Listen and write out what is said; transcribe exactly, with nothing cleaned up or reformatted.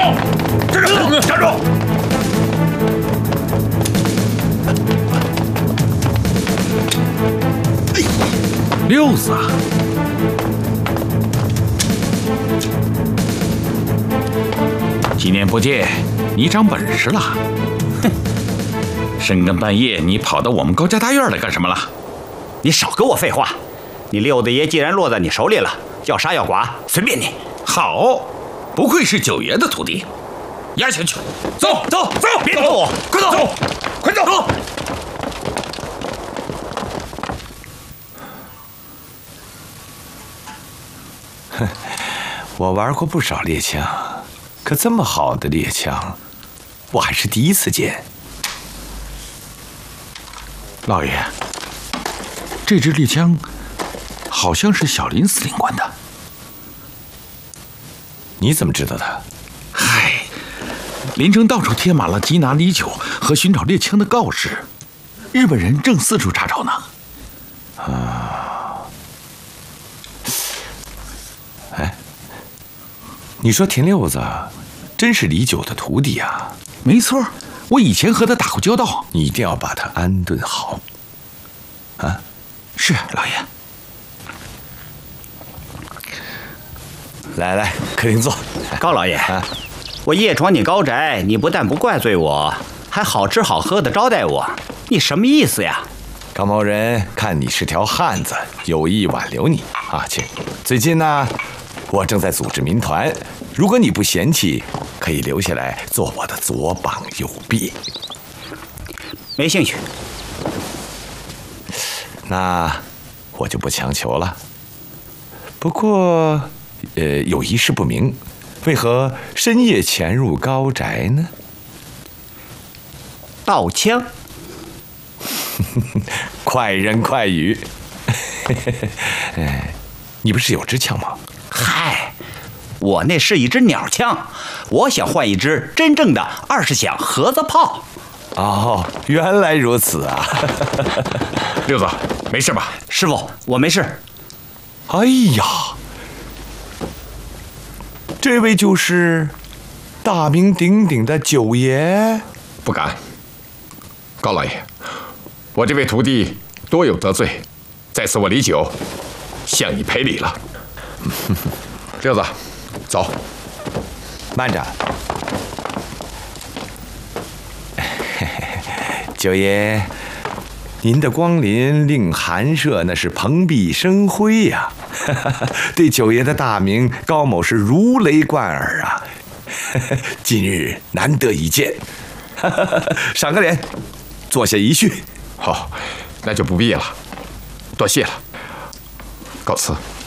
站住！站住！ 六子啊，几年不见，你长本事了。哼，深更半夜你跑到我们高家大院来干什么了？ 你少跟我废话！你六子爷既然落在你手里了，要杀要剐随便你。 好，不愧是九爷的徒弟，押下去。走走走， 别动我！ 快走， 走， 快走！走我玩过不少猎枪，可这么好的猎枪，我还是第一次见。 老爷，这支猎枪好像是小林司令官的。 你怎么知道的？ 嗨，林城到处贴满了缉拿李九和寻找猎枪的告示，日本人正四处查找呢。 啊，哎，你说田六子真是李九的徒弟啊？ 没错，我以前和他打过交道。 你一定要把他安顿好。啊， 是老爷。 来来，客厅坐。 高老爷，啊、我夜闯你高宅，你不但不怪罪我，还好吃好喝的招待我，你什么意思呀？ 高某人看你是条汉子，有意挽留你啊，请。最近呢，我正在组织民团，如果你不嫌弃，可以留下来做我的左膀右臂。 没兴趣。 那我就不强求了。不过，呃，有一事不明，为何深夜潜入高宅呢？ 盗枪。 快人快语。哎，你不是有支枪吗？ 嗨，我那是一支鸟枪，我想换一支真正的二十响盒子炮。 哦，原来如此啊！ 六子，没事吧？ 师傅，我没事。 哎呀，这位就是大名鼎鼎的九爷？ 不敢，高老爷，我这位徒弟多有得罪，在此我李九向你赔礼了。六子，走。 慢着。九爷，您的光临令寒舍那是蓬荜生辉呀、啊！对九爷的大名，高某是如雷贯耳啊！今日难得一见，赏个脸，坐下一叙。 好，那就不必了，多谢了，告辞。